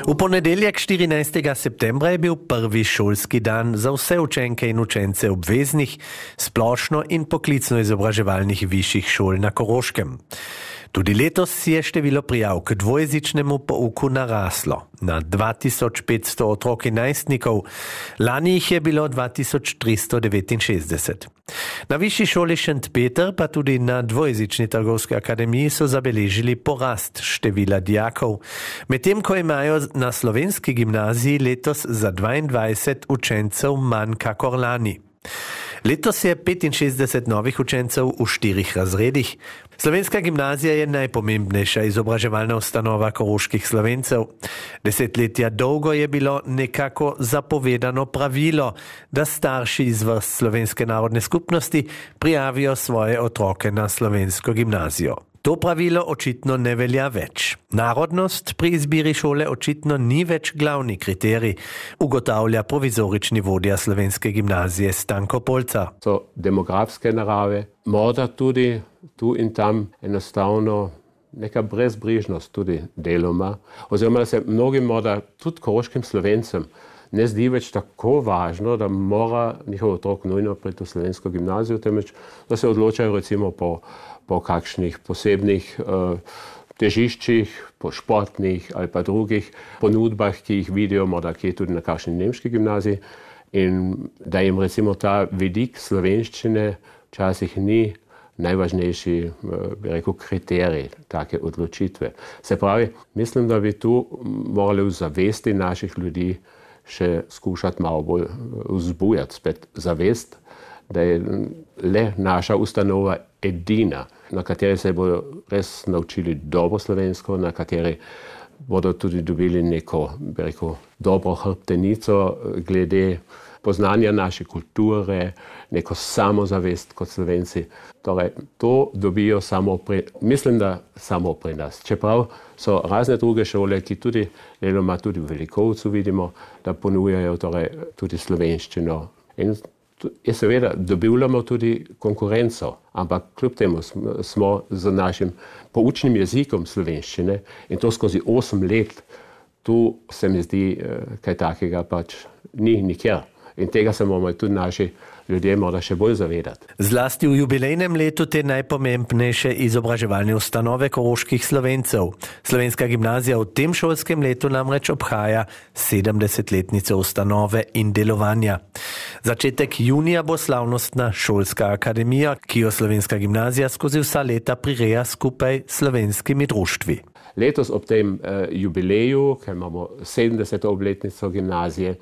V ponedeljek 14. septembra je bil prvi šolski dan za vse učenke in učence obveznih, splošno in poklicno izobraževalnih višjih šol na Koroškem. Tudi letos je število prijav k dvojezičnemu pouku naraslo na 2500 otrok in najstnikov, lani jih je bilo 2369. Na Višji šoli Šentpeter pa tudi na dvojezični trgovski akademiji so zabeležili porast števila dijakov, medtem ko imajo na slovenski gimnaziji letos za 22 učencev manj kakor lani. Letos je 65 novih učencev v 4 razredih. Slovenska gimnazija je najpomembnejša izobraževalna ustanova koroških Slovencev. Desetletja dolgo je bilo nekako zapovedano pravilo, da starši iz vrst slovenske narodne skupnosti prijavijo svoje otroke na slovensko gimnazijo. To pravilo očitno ne velja več. Narodnost pri izbiri šole očitno ni več glavni kriterij, ugotavlja provizorični vodja slovenske gimnazije Stanko Polcar. So demografske narave, morda tudi tu in tam enostavno neka brezbrižnost tudi deloma, oziroma da se mnogim morda tudi koroškim Slovencem ne zdi več tako važno, da mora njihov otrok nujno priti v slovensko gimnazijo, temveč da se odločajo recimo po kakšnih posebnih težiščih, po športnih ali pa drugih ponudbah, ki jih vidijo morda kje tudi na kakšni nemški gimnaziji, in da jim recimo ta vidik slovenščine včasih ni najvažnejši, bi rekel, kriterij take odločitve. Se pravi, mislim, da bi tu morali v zavesti naših ljudi še skušati malo bolj vzbujati spet zavest, da je le naša ustanova edina, na kateri se bodo res naučili dobro slovensko, na kateri bodo tudi dobili neko, bi rekel, dobro hrbtenico glede poznanja naše kulture, neko samozavest kot Slovenci. Torej, to dobijo mislim, da samo pri nas. Čeprav so razne druge šole, ki tudi deloma tudi v Velikovcu vidimo, da ponujajo torej tudi slovenščino. In seveda dobivamo tudi konkurenco, ampak kljub temu smo z našim poučnim jezikom slovenščine in to skozi 8 let, tu se mi zdi kaj takega pač ni nikjer. In tega se moramo tudi naši ljudje morda še bolj zavedati. Zlasti v jubilejnem letu te najpomembnejše izobraževalne ustanove koroških Slovencev. Slovenska gimnazija v tem šolskem letu namreč obhaja 70-letnico ustanove in delovanja. Začetek junija bo slavnostna šolska akademija, ki jo Slovenska gimnazija skozi vsa leta prireja skupaj s slovenskimi društvi. Letos ob tem jubileju, ker imamo 70. obletnico gimnazije,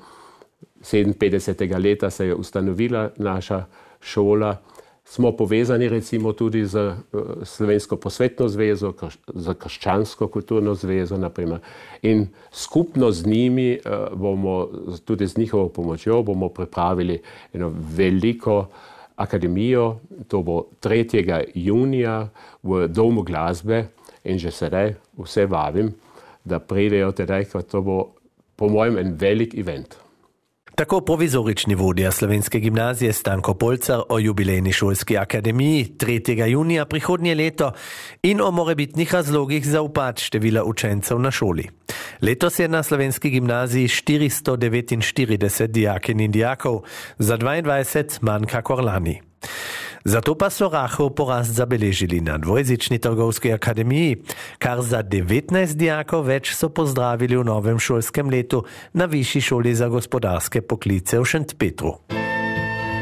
57. leta se je ustanovila naša šola, smo povezani recimo tudi z Slovensko prosvetno zvezo, z Krščansko kulturno zvezo naprimer. In skupno z njimi bomo, tudi z njihovo pomočjo, bomo pripravili eno veliko akademijo, to bo 3. junija v Domu glasbe in že sedaj vse vabim, da pridejo tedaj, ker to bo po mojem en velik event. Tako provizorični vodja slovenske gimnazije Stanko Polcar o jubilejni šolski akademiji 3. junija prihodnje leto in o morebitnih razlogih za upad števila učencev na šoli. Letos je na slovenski gimnaziji 449 dijakinj in dijakov, za 22 manj kakor lani. Zato pa so rahel porast zabeležili na dvojezični trgovski akademiji, kar za 19 dijakov več so pozdravili v novem šolskem letu na Višji šoli za gospodarske poklice v Šentpetru.